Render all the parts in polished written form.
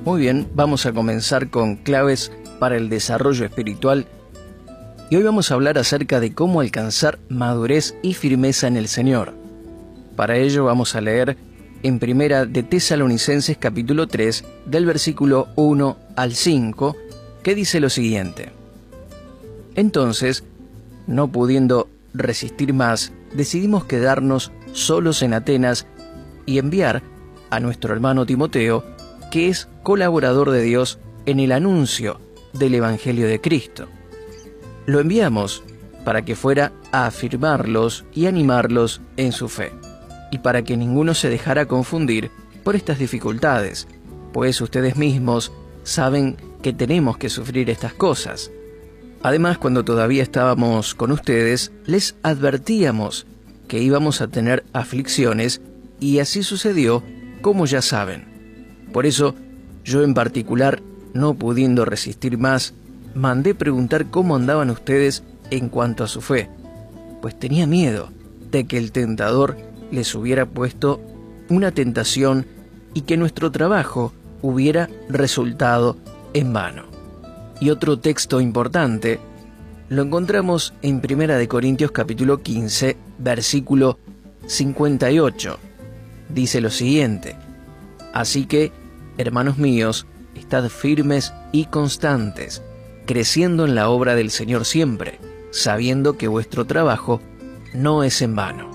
Muy bien, vamos a comenzar con claves para el desarrollo espiritual y hoy vamos a hablar acerca de cómo alcanzar madurez y firmeza en el Señor. Para ello vamos a leer en Primera de Tesalonicenses capítulo 3 del versículo 1 al 5, que dice lo siguiente: Entonces, no pudiendo resistir más, decidimos quedarnos solos en Atenas y enviar a nuestro hermano Timoteo, que es colaborador de Dios en el anuncio del Evangelio de Cristo. Lo enviamos para que fuera a afirmarlos y animarlos en su fe, y para que ninguno se dejara confundir por estas dificultades, pues ustedes mismos saben que tenemos que sufrir estas cosas. Además, cuando todavía estábamos con ustedes, les advertíamos que íbamos a tener aflicciones, y así sucedió, como ya saben. Por eso, yo en particular, no pudiendo resistir más, mandé preguntar cómo andaban ustedes en cuanto a su fe, pues tenía miedo de que el tentador les hubiera puesto una tentación y que nuestro trabajo hubiera resultado en vano. Y otro texto importante lo encontramos en Primera de Corintios capítulo 15, versículo 58. Dice lo siguiente: Así que, hermanos míos, estad firmes y constantes, creciendo en la obra del Señor siempre, sabiendo que vuestro trabajo no es en vano.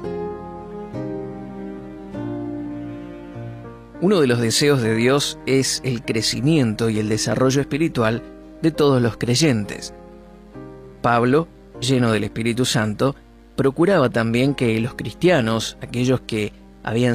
Uno de los deseos de Dios es el crecimiento y el desarrollo espiritual de todos los creyentes. Pablo, lleno del Espíritu Santo, procuraba también que los cristianos, aquellos que habían